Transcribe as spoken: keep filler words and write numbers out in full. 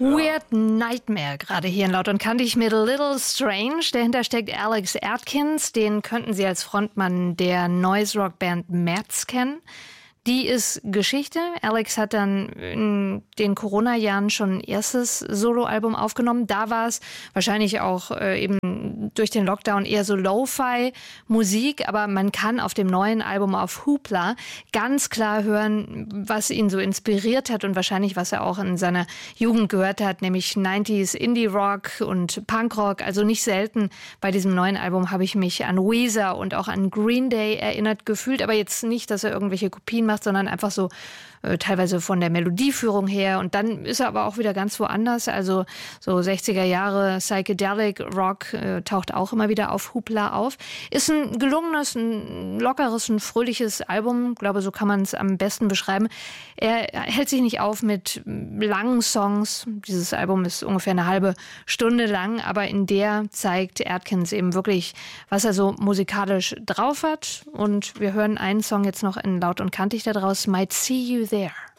Weird Nightmare, gerade hier in Laut und Kantig mit A Little Strange. Dahinter steckt Alex Atkins, den könnten Sie als Frontmann der Noise-Rock-Band Merz kennen. Die ist Geschichte. Alex hat dann in den Corona-Jahren schon ein erstes Soloalbum aufgenommen. Da war es wahrscheinlich auch äh, eben durch den Lockdown eher so Lo-Fi-Musik. Aber man kann auf dem neuen Album auf Hoopla ganz klar hören, was ihn so inspiriert hat und wahrscheinlich, was er auch in seiner Jugend gehört hat, nämlich neunziger Indie-Rock und Punkrock. Also nicht selten bei diesem neuen Album habe ich mich an Weezer und auch an Green Day erinnert gefühlt. Aber jetzt nicht, dass er irgendwelche Kopien macht, sondern einfach so äh, teilweise von der Melodieführung her. Und dann ist er aber auch wieder ganz woanders. Also so sechziger Jahre Psychedelic Rock äh, taucht auch immer wieder auf Hoopla auf. Ist ein gelungenes, ein lockeres, ein fröhliches Album. Ich glaube, so kann man es am besten beschreiben. Er hält sich nicht auf mit langen Songs. Dieses Album ist ungefähr eine halbe Stunde lang, aber in der zeigt Atkins eben wirklich, was er so musikalisch drauf hat. Und wir hören einen Song jetzt noch in Laut und Kantig daraus, Might See You There.